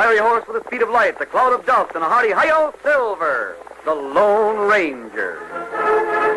fiery horse with the speed of light, the cloud of dust, and a hearty hi-yo, Silver, the Lone Ranger.